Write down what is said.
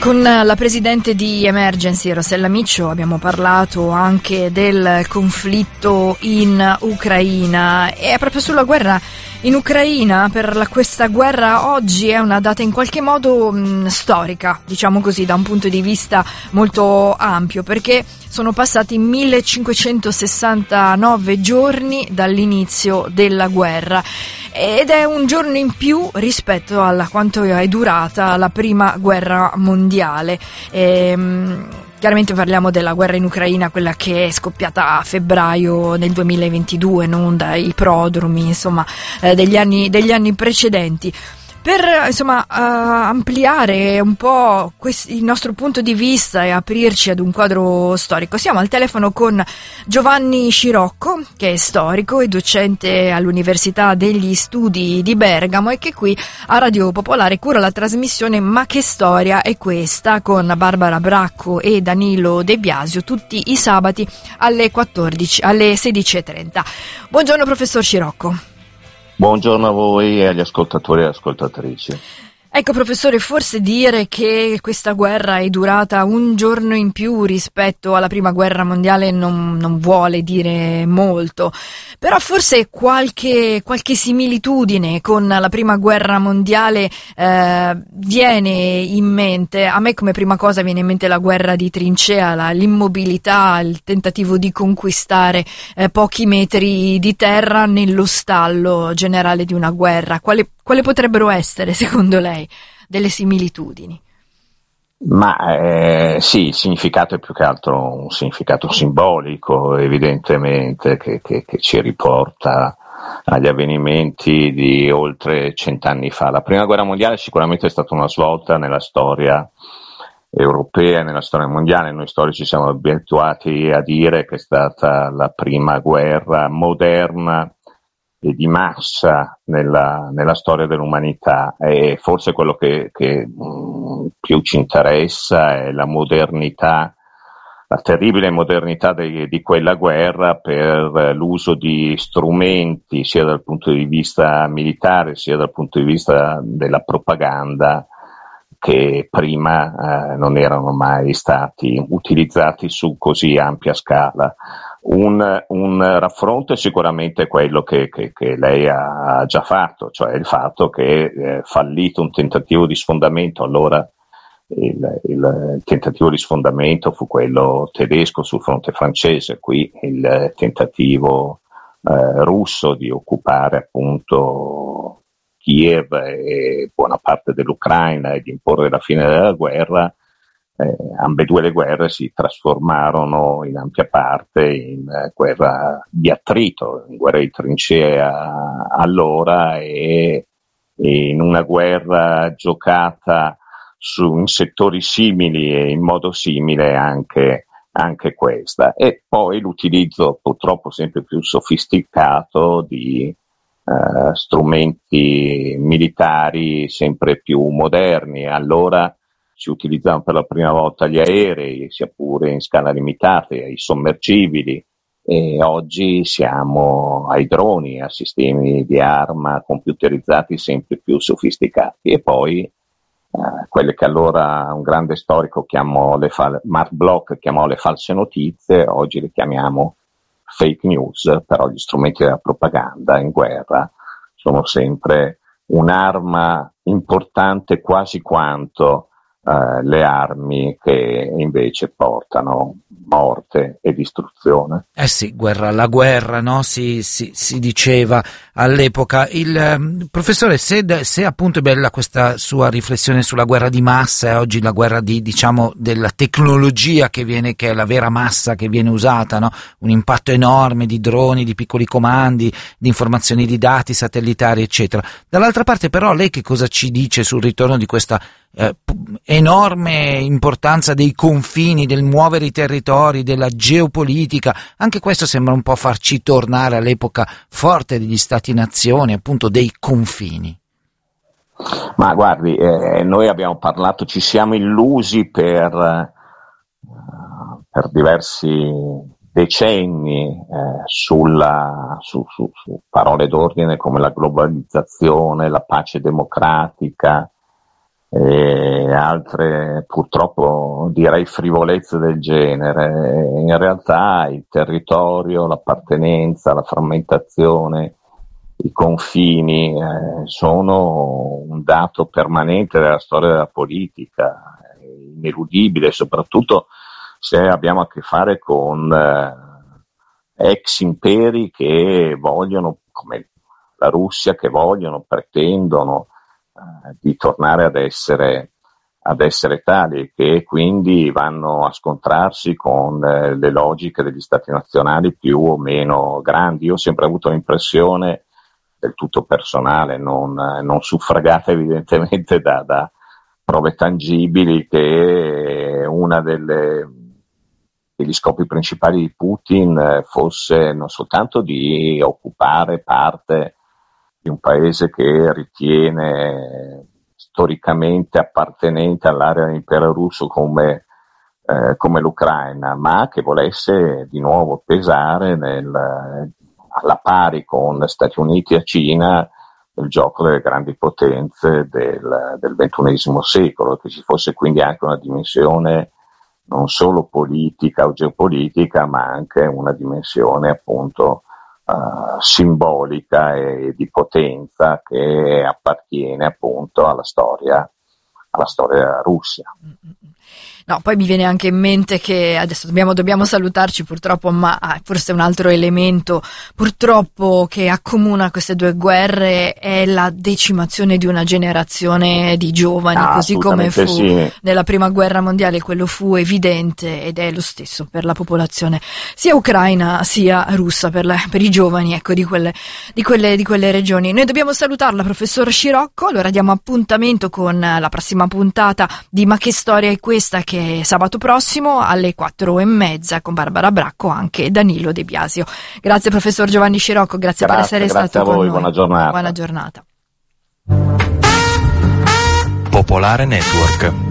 Con la presidente di Emergency, Rossella Miccio, abbiamo parlato anche del conflitto in Ucraina e proprio sulla guerra in Ucraina. Questa guerra oggi è una data in qualche modo storica, diciamo così, da un punto di vista molto ampio, perché sono passati 1569 giorni dall'inizio della guerra ed è un giorno in più rispetto a quanto è durata la prima guerra mondiale. Chiaramente parliamo della guerra in Ucraina, quella che è scoppiata a febbraio del 2022, non dai prodromi, insomma, degli anni precedenti. Per ampliare un po' il nostro punto di vista e aprirci ad un quadro storico, siamo al telefono con Giovanni Scirocco, che è storico e docente all'Università degli Studi di Bergamo e che qui a Radio Popolare cura la trasmissione Ma che storia è questa, con Barbara Bracco e Danilo De Biasio, tutti i sabati alle 16:30. Buongiorno professor Scirocco. Buongiorno a voi e agli ascoltatori e ascoltatrici. Ecco professore, forse dire che questa guerra è durata un giorno in più rispetto alla prima guerra mondiale non vuole dire molto, però forse qualche similitudine con la prima guerra mondiale viene in mente. A me come prima cosa viene in mente la guerra di trincea, l'immobilità, il tentativo di conquistare pochi metri di terra nello stallo generale di una guerra. Quali potrebbero essere, secondo lei, delle similitudini? Sì, il significato è più che altro un significato simbolico, evidentemente, che ci riporta agli avvenimenti di oltre 100 anni fa. La prima guerra mondiale sicuramente è stata una svolta nella storia europea e nella storia mondiale. Noi storici siamo abituati a dire che è stata la prima guerra moderna e di massa nella storia dell'umanità, e forse quello che più ci interessa è la modernità, la terribile modernità di quella guerra per l'uso di strumenti sia dal punto di vista militare sia dal punto di vista della propaganda che prima non erano mai stati utilizzati su così ampia scala. Un raffronto è sicuramente quello che lei ha già fatto, cioè il fatto che fallito un tentativo di sfondamento, allora il tentativo di sfondamento fu quello tedesco sul fronte francese, qui il tentativo russo di occupare appunto Kiev e buona parte dell'Ucraina e di imporre la fine della guerra. Ambedue le guerre si trasformarono in ampia parte in guerra di attrito, in guerra di trincea allora, e in una guerra giocata in settori simili e in modo simile anche questa. E poi l'utilizzo purtroppo sempre più sofisticato di strumenti militari sempre più moderni. Allora si utilizzavano per la prima volta gli aerei, sia pure in scala limitata, i sommergibili, e oggi siamo ai droni, a sistemi di arma computerizzati sempre più sofisticati. E poi quelle che allora un grande storico Mark Bloch chiamò le false notizie, oggi le chiamiamo fake news, però gli strumenti della propaganda in guerra sono sempre un'arma importante quasi quanto le armi che invece portano morte e distruzione. Sì, la guerra, no? Si diceva all'epoca. Il professore, se appunto è bella questa sua riflessione sulla guerra di massa e oggi la guerra della tecnologia che è la vera massa che viene usata, no? Un impatto enorme di droni, di piccoli comandi, di informazioni di dati satellitari, eccetera. Dall'altra parte però lei che cosa ci dice sul ritorno di questa enorme importanza dei confini, del muovere i territori, della geopolitica? Anche questo sembra un po' farci tornare all'epoca forte degli stati-nazioni, appunto dei confini. Ma guardi, noi abbiamo parlato, ci siamo illusi per diversi decenni su parole d'ordine come la globalizzazione, la pace democratica, e altre purtroppo direi frivolezze del genere. In realtà il territorio, l'appartenenza, la frammentazione, i confini sono un dato permanente della storia della politica, ineludibile, soprattutto se abbiamo a che fare con ex imperi che vogliono, come la Russia, che pretendono di tornare ad essere tali, e che quindi vanno a scontrarsi con le logiche degli stati nazionali più o meno grandi. Io ho sempre avuto l'impressione, del tutto personale, non suffragata evidentemente da prove tangibili, che una degli scopi principali di Putin fosse non soltanto di occupare parte di un paese che ritiene storicamente appartenente all'area dell'impero russo come l'Ucraina, ma che volesse di nuovo pesare alla pari con Stati Uniti e Cina nel gioco delle grandi potenze del XXI secolo, che ci fosse quindi anche una dimensione non solo politica o geopolitica, ma anche una dimensione appunto simbolica e di potenza che appartiene appunto alla storia della Russia. No, poi mi viene anche in mente che adesso dobbiamo salutarci purtroppo, ma forse un altro elemento purtroppo che accomuna queste due guerre è la decimazione di una generazione di giovani, così come fu nella prima guerra mondiale. Quello fu evidente ed è lo stesso per la popolazione sia ucraina sia russa, per i giovani, ecco, di quelle regioni. Noi dobbiamo salutarla, professor Scirocco, allora diamo appuntamento con la prossima puntata di Ma che storia è questa, che sabato prossimo alle 4:30 con Barbara Bracco, anche Danilo De Biasio. Grazie professor Giovanni Scirocco, grazie per essere stato con noi. Buona giornata. Buona giornata. Popolare Network.